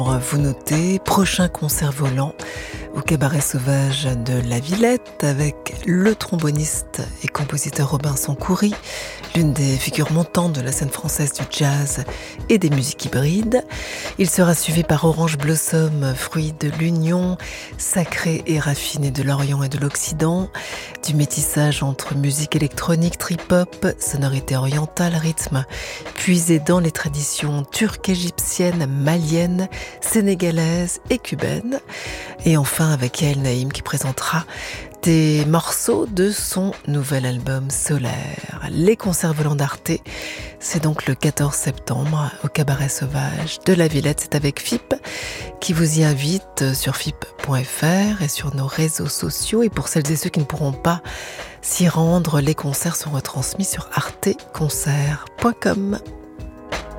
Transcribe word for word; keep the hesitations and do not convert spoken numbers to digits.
Vous notez, prochain concert volant au Cabaret Sauvage de la Villette avec le tromboniste et compositeur Robinson Khoury, l'une des figures montantes de la scène française du jazz et des musiques hybrides. Il sera suivi par Orange Blossom, fruit de l'union sacrée et raffinée de l'Orient et de l'Occident, du métissage entre musique électronique, trip-hop, sonorité orientale, rythme puisé dans les traditions turques, égyptiennes, maliennes, sénégalaises et cubaines. Et enfin avec Yael Naïm qui présentera des morceaux de son nouvel album Solaire. Les concerts volants d'Arte, c'est donc le quatorze septembre au Cabaret Sauvage de la Villette. C'est avec F I P qui vous y invite sur F I P point F R et sur nos réseaux sociaux. Et pour celles et ceux qui ne pourront pas s'y rendre, les concerts sont retransmis sur arte concert point com.